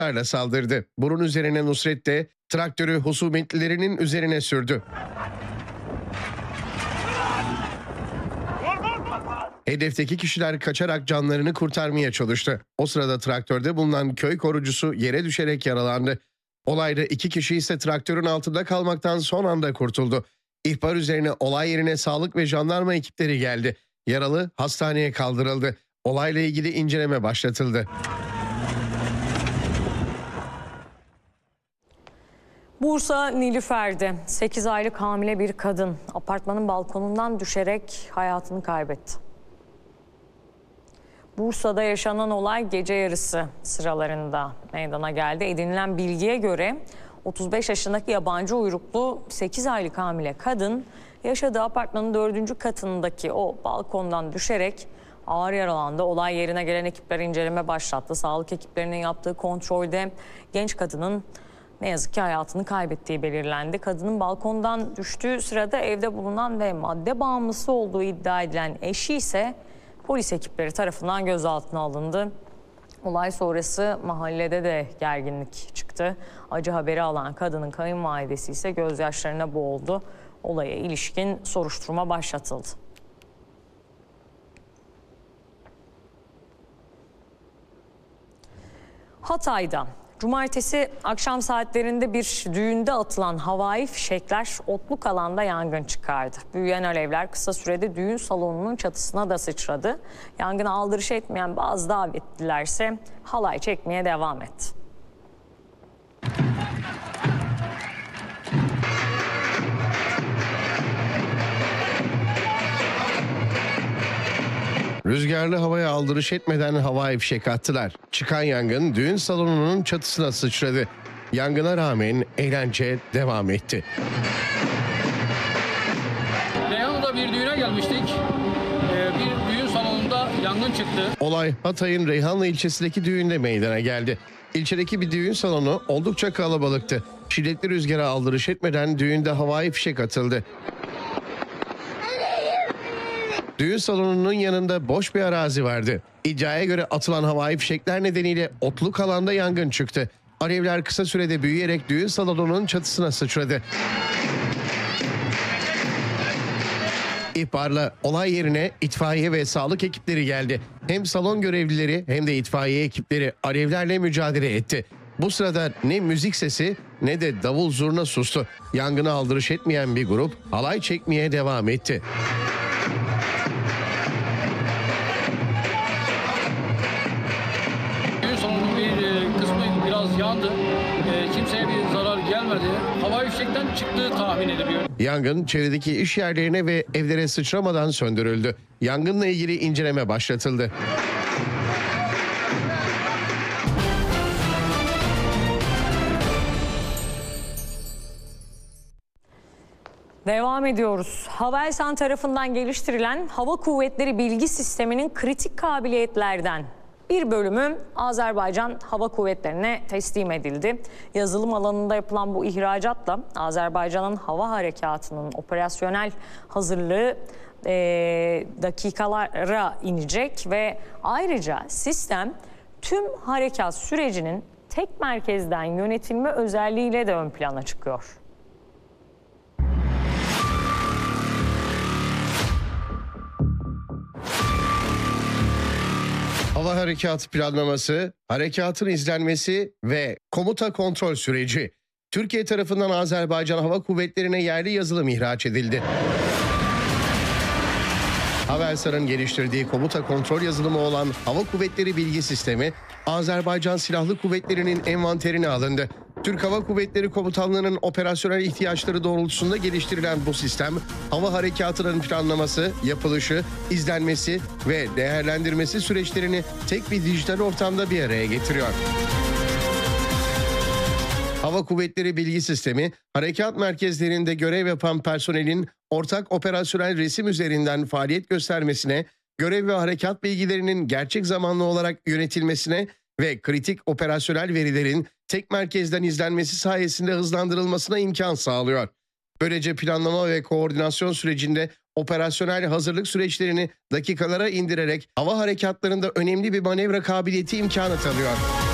saldırdı. Burun üzerine Nusret de traktörü husumetlilerinin üzerine sürdü. Hedefteki kişiler kaçarak canlarını kurtarmaya çalıştı. O sırada traktörde bulunan köy korucusu yere düşerek yaralandı. Olayda 2 kişi ise traktörün altında kalmaktan son anda kurtuldu. İhbar üzerine olay yerine sağlık ve jandarma ekipleri geldi. Yaralı hastaneye kaldırıldı. Olayla ilgili inceleme başlatıldı. Bursa Nilüfer'de 8 aylık hamile bir kadın apartmanın balkonundan düşerek hayatını kaybetti. Bursa'da yaşanan olay gece yarısı sıralarında meydana geldi. Edinilen bilgiye göre 35 yaşındaki yabancı uyruklu 8 aylık hamile kadın yaşadığı apartmanın 4. katındaki o balkondan düşerek ağır yaralandı. Olay yerine gelen ekipler inceleme başlattı. Sağlık ekiplerinin yaptığı kontrolde genç kadının ne yazık ki hayatını kaybettiği belirlendi. Kadının balkondan düştüğü sırada evde bulunan ve madde bağımlısı olduğu iddia edilen eşi ise polis ekipleri tarafından gözaltına alındı. Olay sonrası mahallede de gerginlik çıktı. Acı haberi alan kadının kayınvalidesi ise gözyaşlarına boğuldu. Olaya ilişkin soruşturma başlatıldı. Hatay'da cumartesi akşam saatlerinde bir düğünde atılan havai fişekler otluk alanda yangın çıkardı. Büyüyen alevler kısa sürede düğün salonunun çatısına da sıçradı. Yangına aldırış etmeyen bazı davetlilerse halay çekmeye devam etti. Rüzgarlı havaya aldırış etmeden havai fişek attılar. Çıkan yangın düğün salonunun çatısına sıçradı. Yangına rağmen eğlence devam etti. Reyhanlı'da bir düğüne gelmiştik. Bir düğün salonunda yangın çıktı. Olay Hatay'ın Reyhanlı ilçesindeki düğünde meydana geldi. İlçedeki bir düğün salonu oldukça kalabalıktı. Şiddetli rüzgara aldırış etmeden düğünde havai fişek atıldı. Düğün salonunun yanında boş bir arazi vardı. İddiaya göre atılan havai fişekler nedeniyle otluk alanda yangın çıktı. Alevler kısa sürede büyüyerek düğün salonunun çatısına sıçradı. İhbarla olay yerine itfaiye ve sağlık ekipleri geldi. Hem salon görevlileri hem de itfaiye ekipleri alevlerle mücadele etti. Bu sırada ne müzik sesi ne de davul zurna sustu. Yangına aldırış etmeyen bir grup halay çekmeye devam etti. Düğün salonunun bir kısmı biraz yandı. Kimseye bir zarar gelmedi. Havai fişekten çıktığı tahmin ediliyor. Yangın çevredeki iş yerlerine ve evlere sıçramadan söndürüldü. Yangınla ilgili inceleme başlatıldı. Devam ediyoruz. Havelsan tarafından geliştirilen hava kuvvetleri bilgi sisteminin kritik kabiliyetlerden bir bölümü Azerbaycan Hava Kuvvetleri'ne teslim edildi. Yazılım alanında yapılan bu ihracatla Azerbaycan'ın hava harekatının operasyonel hazırlığı dakikalara inecek ve ayrıca sistem tüm harekat sürecinin tek merkezden yönetilme özelliğiyle de ön plana çıkıyor. Hava harekatı planlaması, harekatın izlenmesi ve komuta kontrol süreci. Türkiye tarafından Azerbaycan Hava Kuvvetleri'ne yerli yazılım ihraç edildi. Havelsan'ın geliştirdiği komuta kontrol yazılımı olan Hava Kuvvetleri Bilgi Sistemi, Azerbaycan Silahlı Kuvvetleri'nin envanterine alındı. Türk Hava Kuvvetleri Komutanlığı'nın operasyonel ihtiyaçları doğrultusunda geliştirilen bu sistem, hava harekatının planlaması, yapılışı, izlenmesi ve değerlendirmesi süreçlerini tek bir dijital ortamda bir araya getiriyor. Hava Kuvvetleri Bilgi Sistemi, harekat merkezlerinde görev yapan personelin ortak operasyonel resim üzerinden faaliyet göstermesine, görev ve harekat bilgilerinin gerçek zamanlı olarak yönetilmesine ve kritik operasyonel verilerin tek merkezden izlenmesi sayesinde hızlandırılmasına imkan sağlıyor. Böylece planlama ve koordinasyon sürecinde operasyonel hazırlık süreçlerini dakikalara indirerek hava harekatlarında önemli bir manevra kabiliyeti imkanı tanıyor.